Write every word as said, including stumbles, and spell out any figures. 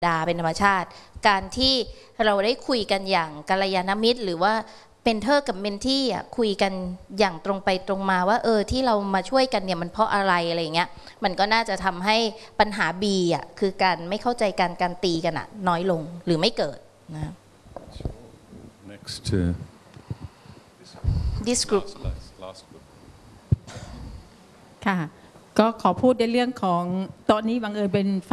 ดาเป็นธรรมชาติการที่เราได้คุยกันอย่างกัลยาณมิตรหรือว่าเป็นเธอกับเมนที่อ่ะคุยกันอย่างตรงไปตรงมาว่าเออที่เรามาช่วยกันเนี่ยมันเพราะอะไรอะไรเงี้ยมันก็น่าจะทำให้ปัญหา B อ่ะคือการไม่เข้าใจกันการตีกันอ่ะน้อยลงหรือไม่เกิดนะ Next uh, this group last, last, last group ค่ะก็ขอพูดในเรื่องของโต๊ะนี้บังเอิญเป็น